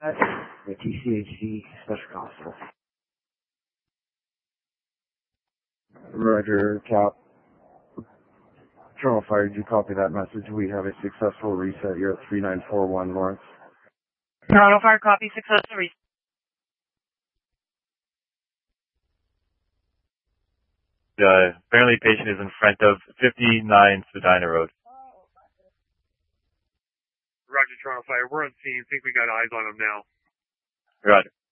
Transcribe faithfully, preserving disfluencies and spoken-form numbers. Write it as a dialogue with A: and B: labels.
A: The T C H C Special Hospital. Roger, Cap. Toronto Fire, did you copy that message? We have a successful reset. You're at three nine four one Lawrence.
B: Toronto Fire, copy, successful reset.
C: Uh, apparently patient is in front of fifty-nine Spadina Road.
D: Roger, Toronto Fire. We're on scene. Think we got eyes on him now.
C: Roger.